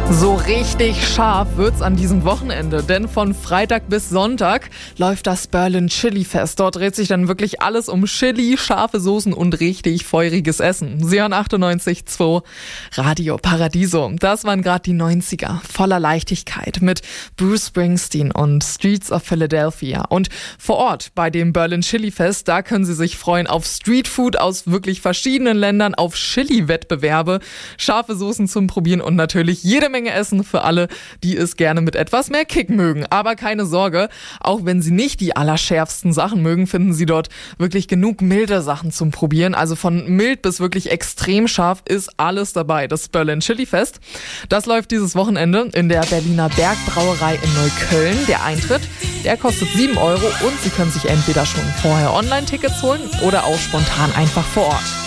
So richtig scharf wird's an diesem Wochenende, denn von Freitag bis Sonntag läuft das Berlin Chili Fest. Dort dreht sich dann wirklich alles um Chili, scharfe Soßen und richtig feuriges Essen. Sie hören 98.2 Radio Paradiso. Das waren gerade die 90er, voller Leichtigkeit mit Bruce Springsteen und Streets of Philadelphia. Und vor Ort bei dem Berlin Chili Fest, da können Sie sich freuen auf Streetfood aus wirklich verschiedenen Ländern, auf Chili-Wettbewerbe, scharfe Soßen zum Probieren und natürlich jede Menge Essen für alle, die es gerne mit etwas mehr Kick mögen. Aber keine Sorge, auch wenn Sie nicht die allerschärfsten Sachen mögen, finden Sie dort wirklich genug milde Sachen zum Probieren. Also von mild bis wirklich extrem scharf ist alles dabei. Das Berlin Chili Fest, das läuft dieses Wochenende in der Berliner Bergbrauerei in Neukölln. Der Eintritt, der kostet 7 € und Sie können sich entweder schon vorher Online-Tickets holen oder auch spontan einfach vor Ort.